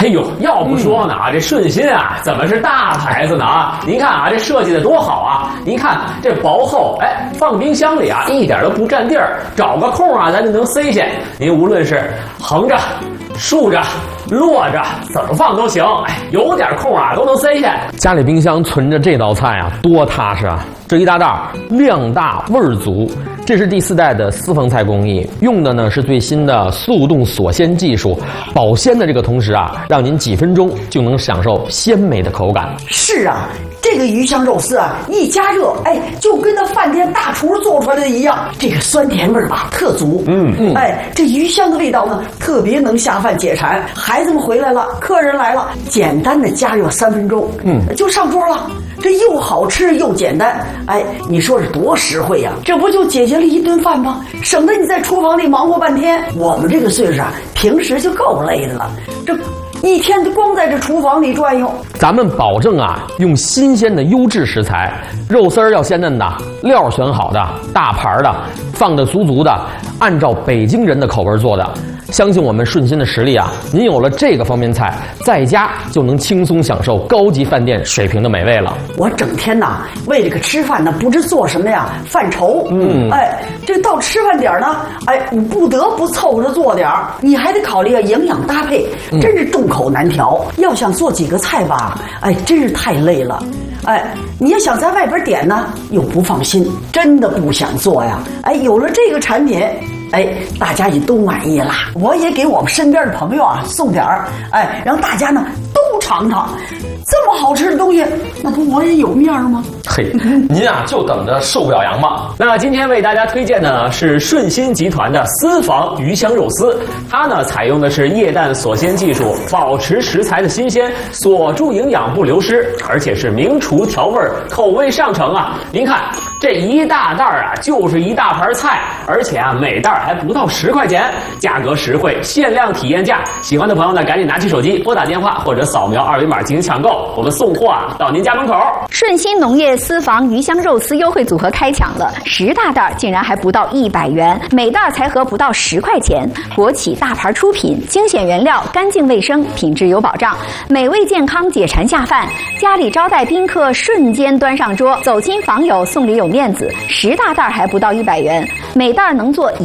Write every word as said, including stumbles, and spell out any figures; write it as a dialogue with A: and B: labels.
A: 哎呦，要不说呢啊，这顺心啊，怎么是大牌子呢啊？您看啊，这设计的多好啊！您看这薄厚，哎，放冰箱里啊，一点都不占地儿，找个空啊，咱就能塞下。您无论是横着、竖着、摞着，怎么放都行。哎，有点空啊，都能塞下。家里冰箱存着这道菜啊，多踏实啊！这一大袋量大味儿足。这是第四代的私房菜工艺，用的呢是最新的速冻锁鲜技术，保鲜的这个同时啊，让您几分钟就能享受鲜美的口感。
B: 是啊，这个鱼香肉丝啊，一加热，哎，就跟那饭店大厨做出来的一样，这个酸甜味儿吧特足。嗯嗯，哎，这鱼香的味道呢，特别能下饭解馋。孩子们回来了，客人来了，简单的加热三分钟，嗯，就上桌了。这又好吃又简单，哎，你说是多实惠呀！这不就解决了一顿饭吗？省得你在厨房里忙活半天。我们这个岁数啊，平时就够累的了，这一天都光在这厨房里转悠。
A: 咱们保证啊，用新鲜的优质食材，肉丝儿要鲜嫩的，料选好的，大盘的，放的足足的，按照北京人的口味做的。相信我们顺心的实力啊，您有了这个方便菜，在家就能轻松享受高级饭店水平的美味了。
B: 我整天呐为这个吃饭呢，不知做什么呀，犯愁。嗯，哎，这到吃饭点呢，哎，你不得不凑着做点儿，你还得考虑营养搭配，真是众口难调。嗯、要想做几个菜吧，哎，真是太累了。哎，你要想在外边点呢，又不放心，真的不想做呀。哎，有了这个产品，哎，大家也都满意了。我也给我们身边的朋友啊送点儿，哎，让大家呢都尝尝。这么好吃的东西，那不我也有面吗？
A: 嘿，您啊就等着受表扬吧。那今天为大家推荐的呢是顺心集团的私房鱼香肉丝，它呢采用的是液氮锁鲜技术，保持食材的新鲜，锁住营养不流失，而且是名厨调味，口味上乘啊。您看这一大袋啊，就是一大盘菜，而且啊每袋还不到十块钱，价格实惠，限量体验价。喜欢的朋友呢，赶紧拿起手机拨打电话或者扫描二维码进行抢购。我们送货啊到您家门口。
C: 顺心农业私房鱼香肉丝优惠组合开抢了，十大袋竟然还不到一百元，每袋才合不到十块钱。国企大牌出品，精选原料，干净卫生，品质有保障，美味健康，解馋下饭。家里招待宾客，瞬间端上桌，走亲访友送礼有面子。十大袋还不到一百元，每袋能做